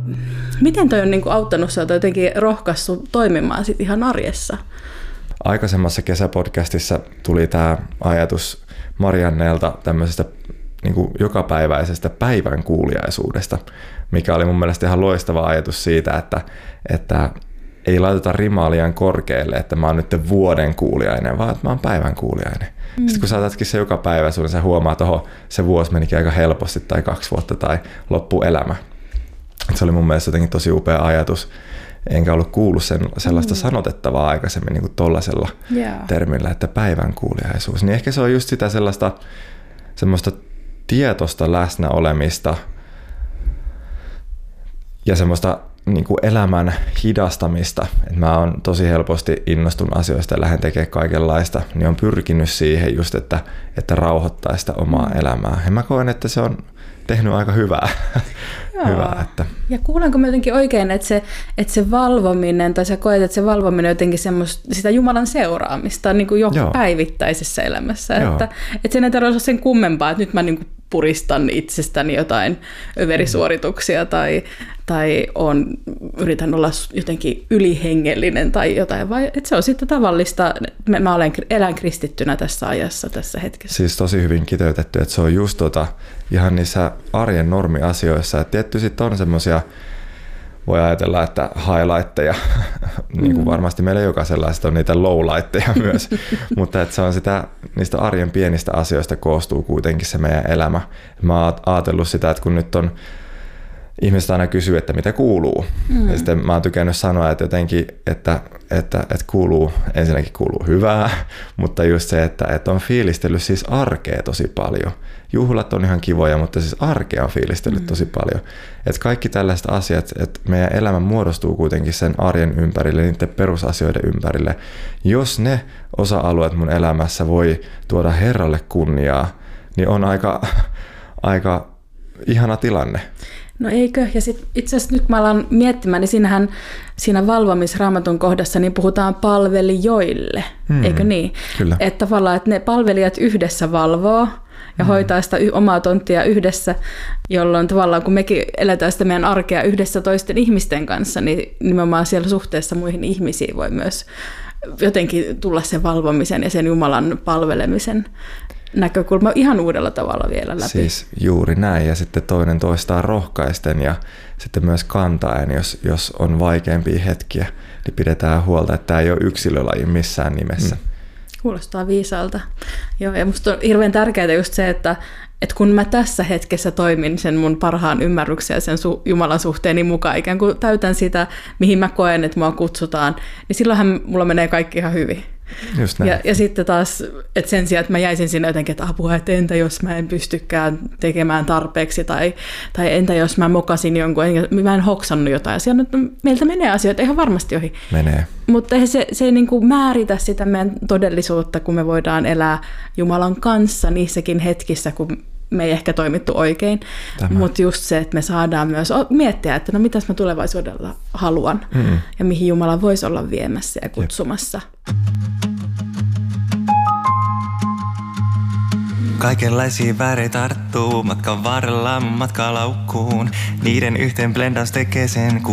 miten toi on niin kuin auttanut sinua tai jotenkin rohkaissut toimimaan sit ihan arjessa? Aikaisemmassa kesäpodcastissa tuli tämä ajatus Mariannelta tämmöisestä niin kuin jokapäiväisestä päivän kuuliaisuudesta, mikä oli mun mielestä ihan loistava ajatus siitä, että ei laiteta rimaa liian korkealle, että mä oon nyt vuoden kuuliainen, vaan että mä oon päivän kuuliainen. Sitten kun saatatkin se joka päivä, niin sä huomaat, että se vuosi menikin aika helposti tai 2 vuotta tai loppuelämä. Se oli mun mielestä jotenkin tosi upea ajatus. Enkä ollut kuullut sellaista sanotettavaa aikaisemmin niin kuin tollaisella termillä, että päivän kuuliaisuus. Niin ehkä se on just sitä semmoista tietoista läsnäolemista ja semmoista niin kuin elämän hidastamista. Et mä oon tosi helposti innostun asioista ja lähden tekemään kaikenlaista, niin on pyrkinyt siihen just, että rauhoittaa sitä omaa elämää. Ja mä koen, että se on tehnyt aika hyvää. Hyvä, että. Ja kuulenko mä jotenkin oikein, että se valvominen, tai sä koet, että se valvominen on jotenkin sitä Jumalan seuraamista niin kuin päivittäisessä elämässä. Että sen ei tarvitse olla sen kummempaa, että nyt mä niin kuin puristan itsestäni jotain överisuorituksia tai yritän olla jotenkin ylihengellinen tai jotain, vai että se on sitten tavallista, mä elän kristittynä tässä ajassa, tässä hetkessä. Siis tosi hyvin kiteytetty, että se on just ihan niissä arjen normiasioissa, että tietty sitten on semmoisia, voi ajatella, että highlightteja, niin kuin varmasti meillä jokaisella on niitä lowlightteja myös, mutta että se on niistä arjen pienistä asioista koostuu kuitenkin se meidän elämä. Mä oon ajatellut sitä, että kun nyt on ihmiset aina kysyy, että mitä kuuluu. Ja sitten mä oon tykännyt sanoa, että jotenkin, että ensinnäkin kuuluu hyvää, mutta just se, että on fiilistellyt siis arkea tosi paljon. Juhlat on ihan kivoja, mutta siis arkea on fiilistellyt tosi paljon. Että kaikki tällaiset asiat, että meidän elämä muodostuu kuitenkin sen arjen ympärille, niiden perusasioiden ympärille. Jos ne osa-alueet mun elämässä voi tuoda Herralle kunniaa, niin on aika ihana tilanne. No eikö? Ja sit itse asiassa nyt kun mä alan miettimään, niin siinä valvomisraamatun kohdassa niin puhutaan palvelijoille, eikö niin? Kyllä. Että tavallaan, että ne palvelijat yhdessä valvoo ja hoitaa sitä omaa tonttia yhdessä, jolloin tavallaan kun mekin eletään sitä meidän arkea yhdessä toisten ihmisten kanssa, niin nimenomaan siellä suhteessa muihin ihmisiin voi myös jotenkin tulla sen valvomisen ja sen Jumalan palvelemisen näkökulma ihan uudella tavalla vielä läpi. Siis juuri näin, ja sitten toinen toistaan rohkaisten ja sitten myös kantaen, jos on vaikeampia hetkiä, niin pidetään huolta, että tämä ei ole yksilölaji missään nimessä. Kuulostaa viisaalta. Joo, ja musta on hirveän tärkeää just se, että kun mä tässä hetkessä toimin sen mun parhaan ymmärryksen ja sen Jumalan suhteeni mukaan, ikään kuin täytän sitä, mihin mä koen, että mua kutsutaan, niin silloinhan mulla menee kaikki ihan hyvin. Just näin. Ja sitten taas, että sen sijaan, että mä jäisin sinne jotenkin, että apua, että entä jos mä en pystykään tekemään tarpeeksi, tai entä jos mä mokasin jonkun, mä en hoksannut jotain. Ja siellä, meiltä menee asioita ihan varmasti ohi. Menee. Mutta se ei niin kuin määritä sitä meidän todellisuutta, kun me voidaan elää Jumalan kanssa niissäkin hetkissä, kun me ei ehkä toimittu oikein. Mutta just se, että me saadaan myös miettiä, että no mitäs mä tulevaisuudella haluan ja mihin Jumala voisi olla viemässä ja kutsumassa. Kaikenlaisia värejä tarttuu matkan varrella matkalaukkuun. Niiden yhteen blendaus tekee sen